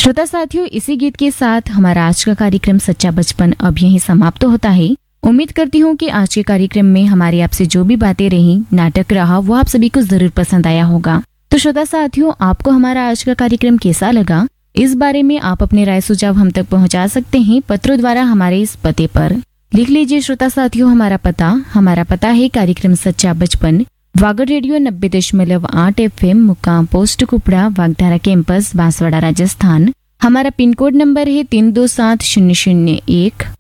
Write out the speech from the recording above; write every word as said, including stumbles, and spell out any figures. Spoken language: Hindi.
श्रोता साथियों, इसी गीत के साथ हमारा आज का कार्यक्रम सच्चा बचपन अब यहीं समाप्त तो होता है। उम्मीद करती हूँ कि आज के कार्यक्रम में हमारी आपसे जो भी बातें रही, नाटक रहा, वो आप सभी को जरूर पसंद आया होगा। तो श्रोता साथियों, आपको हमारा आज का कार्यक्रम कैसा लगा, इस बारे में आप अपने राय सुझाव हम तक पहुंचा सकते हैं पत्रों द्वारा हमारे इस पते पर। लिख लीजिए श्रोता साथियों हमारा पता। हमारा पता है कार्यक्रम सच्चा बचपन, वागड़ रेडियो नब्बे दशमलव आठ एफ एम, मुकाम पोस्ट कुपड़ा, वागधारा कैंपस, बांसवाड़ा, राजस्थान। हमारा पिन कोड नंबर है तीन दो सात शून्य शून्य एक।